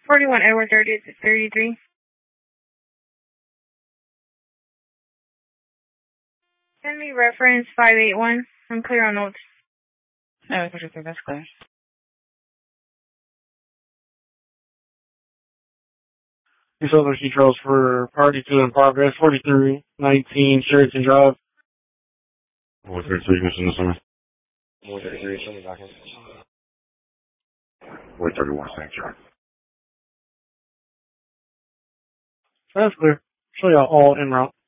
41 Edward 33. Send me reference 581. I'm clear on notes. No, that's clear. These other details for Party 2 in progress, 4319 Sheraton Drive. 133, Mr. Nusman. 133, show me document. 131, St. John. That's clear. Show y'all all en route.